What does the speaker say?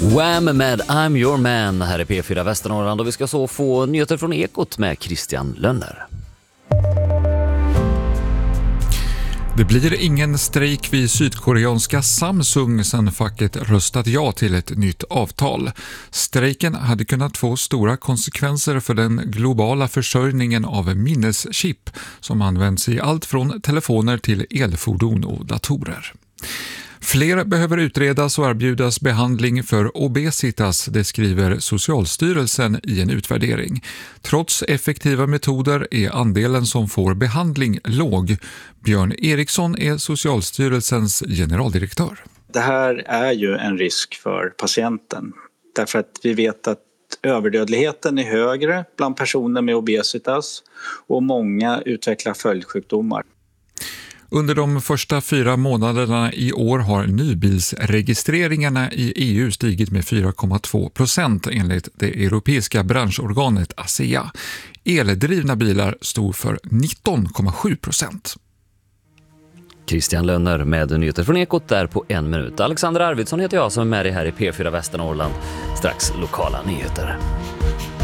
Wham med I'm your man här i P4 Västernorrland och vi ska så få nyheter från Ekot med Christian Lönner. Det blir ingen strejk vid sydkoreanska Samsung sedan facket röstat ja till ett nytt avtal. Strejken hade kunnat få stora konsekvenser för den globala försörjningen av minneschip som används i allt från telefoner till elfordon och datorer. Fler behöver utredas och erbjudas behandling för obesitas, det skriver Socialstyrelsen i en utvärdering. Trots effektiva metoder är andelen som får behandling låg. Björn Eriksson är Socialstyrelsens generaldirektör. Det här är ju en risk för patienten därför att vi vet att överdödligheten är högre bland personer med obesitas och många utvecklar följdsjukdomar. Under de första 4 månaderna i år har nybilsregistreringarna i EU stigit med 4,2% enligt det europeiska branschorganet ASEA. Eldrivna bilar stod för 19,7%. Christian Lönner med nyheter från Ekot där på 1 minut. Alexander Arvidsson heter jag som är med dig här i P4 Västernorrland. Strax lokala nyheter.